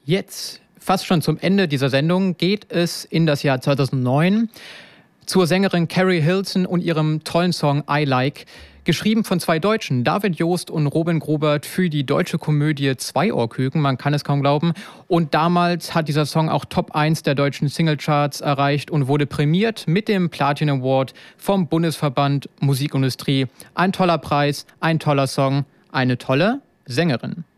Jetzt, fast schon zum Ende dieser Sendung, geht es in das Jahr 2009 zur Sängerin Carrie Hilson und ihrem tollen Song I Like, geschrieben von zwei Deutschen, David Joost und Robin Grobert, für die deutsche Komödie Zweiohrküken, man kann es kaum glauben. Und damals hat dieser Song auch Top 1 der deutschen Singlecharts erreicht und wurde prämiert mit dem Platin Award vom Bundesverband Musikindustrie. Ein toller Preis, ein toller Song, eine tolle Sängerin.